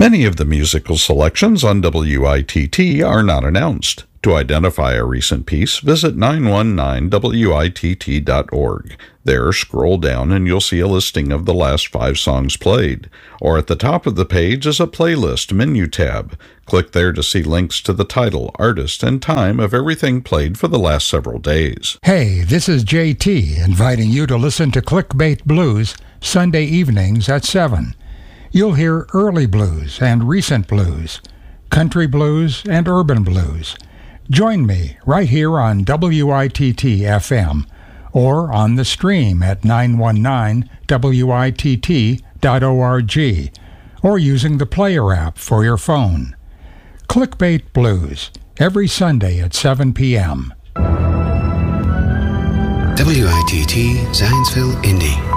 Many of the musical selections on WITT are not announced. To identify a recent piece, visit 919witt.org. There, scroll down and you'll see a listing of the last 5 songs played. Or at the top of the page is a playlist menu tab. Click there to see links to the title, artist, and time of everything played for the last several days. Hey, this is JT, inviting you to listen to Clickbait Blues Sunday evenings at 7. You'll hear early blues and recent blues, country blues and urban blues. Join me right here on WITT-FM or on the stream at 919witt.org or using the Player app for your phone. Clickbait Blues, every Sunday at 7 p.m. WITT Zionsville, Indy.